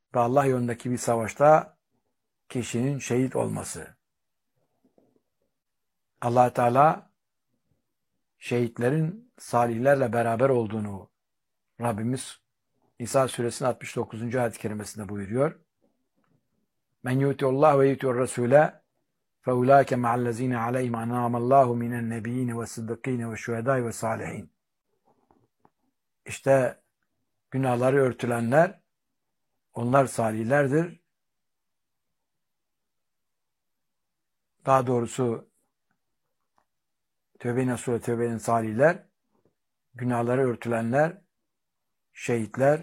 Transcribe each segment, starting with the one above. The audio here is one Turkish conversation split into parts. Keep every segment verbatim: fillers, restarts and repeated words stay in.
ve Allah yolundaki bir savaşta kişinin şehit olması. Allah Teala şehitlerin salihlerle beraber olduğunu Rabbimiz İsa suresinin altmış dokuzuncu ayet-i kerimesinde buyuruyor. Men yutiullah ve yutiur rasule fe ulaike ma'allezine aleyhim an'amallahu minen nebiyyine ve sıddıkine ve şühedâi ve salihin. İşte günahları örtülenler, onlar salihlerdir. Daha doğrusu Tevbe-i Nasuh, Tevbe'nin salihler, günahları örtülenler, şehitler,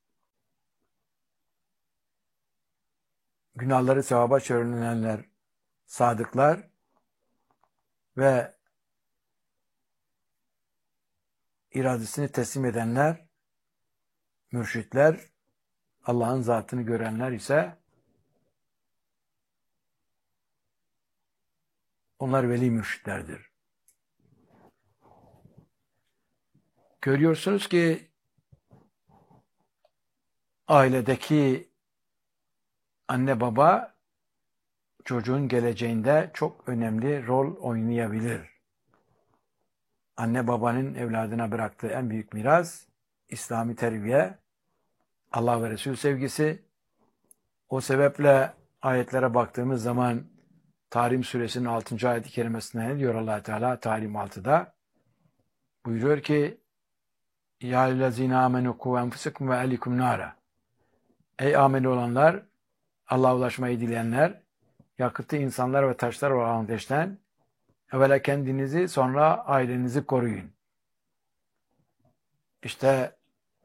günahları sevaba çevrilenler, sadıklar ve iradesini teslim edenler, mürşitler, Allah'ın zatını görenler ise onlar veli mürşitlerdir. Görüyorsunuz ki ailedeki anne baba çocuğun geleceğinde çok önemli rol oynayabilir. Anne babanın evladına bıraktığı en büyük miras İslami terbiye, Allah ve Resul sevgisi. O sebeple ayetlere baktığımız zaman Tahrim suresinin altıncı ayet-i kerimesinde ne diyor Allah Teala? Tahrim altıda buyuruyor ki Ya eyyühellezine amenu ku enfusakum ve ehlikum nara. Ey ameli olanlar, Allah'a ulaşmayı dileyenler, yakıtı insanlar ve taşlar olan ateşten evvela kendinizi sonra ailenizi koruyun. İşte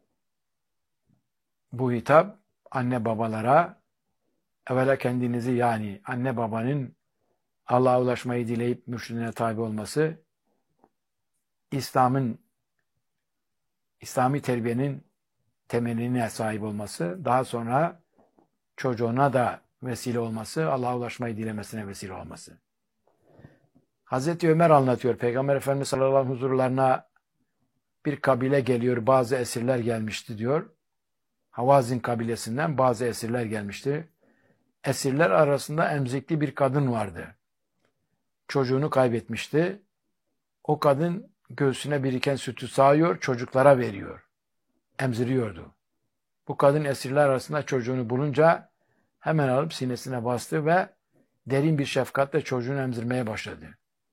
bu hitap anne babalara evvela kendinizi, yani anne babanın Allah'a ulaşmayı dileyip mürşidine tabi olması, İslam'ın İslami terbiyenin temeline sahip olması, daha sonra çocuğuna da vesile olması, Allah'a ulaşmayı dilemesine vesile olması. Hazreti Ömer anlatıyor. Peygamber Efendimiz sallallahu aleyhi ve sellem huzurlarına bir kabile geliyor. Bazı esirler gelmişti diyor. Havazin kabilesinden bazı esirler gelmişti. Esirler arasında emzikli bir kadın vardı. Çocuğunu kaybetmişti. O kadın göğsüne biriken sütü sağıyor, çocuklara veriyor. Emziriyordu. Bu kadın esirler arasında çocuğunu bulunca hemen alıp sinesine bastı ve derin bir şefkatle çocuğunu emzirmeye başladı.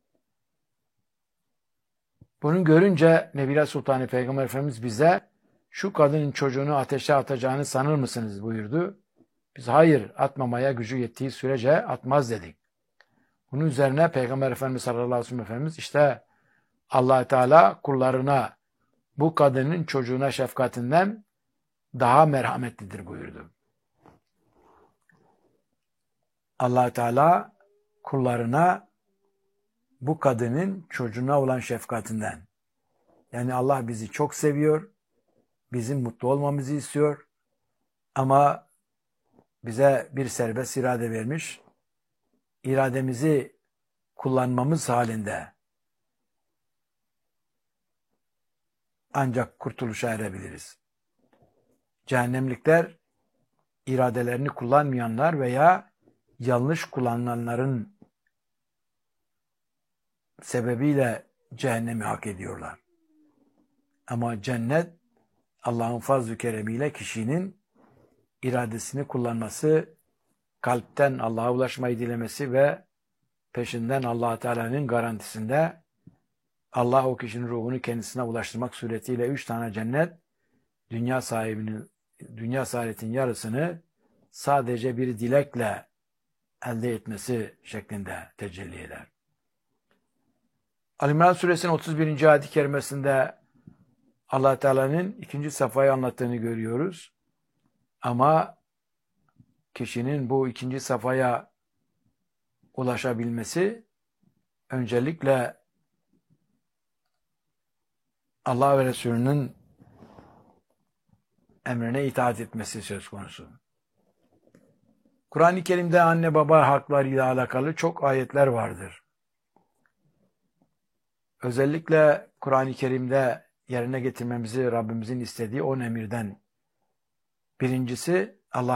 Bunu görünce Nebila Sultanı Peygamber Efendimiz bize şu kadının çocuğunu ateşe atacağını sanır mısınız buyurdu. Biz hayır, atmamaya gücü yettiği sürece atmaz dedik. Bunun üzerine Peygamber Efendimiz sallallahu aleyhi ve sellem Efendimiz işte Allah Teala kullarına bu kadının çocuğuna şefkatinden daha merhametlidir buyurdu. Allah Teala kullarına bu kadının çocuğuna olan şefkatinden, yani Allah bizi çok seviyor, bizim mutlu olmamızı istiyor ama bize bir serbest irade vermiş, irademizi kullanmamız halinde ancak kurtuluşa erebiliriz. Cehennemlikler, iradelerini kullanmayanlar veya yanlış kullananların sebebiyle cehennemi hak ediyorlar. Ama cennet, Allah'ın fazl-ı keremiyle kişinin iradesini kullanması, kalpten Allah'a ulaşmayı dilemesi ve peşinden Allah Teala'nın garantisinde Allah o kişinin ruhunu kendisine ulaştırmak suretiyle üç tane cennet, dünya sahibinin, dünya saadetin yarısını sadece bir dilekle elde etmesi şeklinde tecelli eder. Ali İmran suresinin otuz birinci ayet-i kerimesinde Allah Teala'nın ikinci safhayı anlattığını görüyoruz. Ama kişinin bu ikinci safhaya ulaşabilmesi öncelikle Allah ve Resulünün emrine itaat etmesi söz konusu. Kur'an-ı Kerim'de anne baba haklarıyla alakalı çok ayetler vardır. Özellikle Kur'an-ı Kerim'de yerine getirmemizi Rabbimizin istediği on emirden birincisi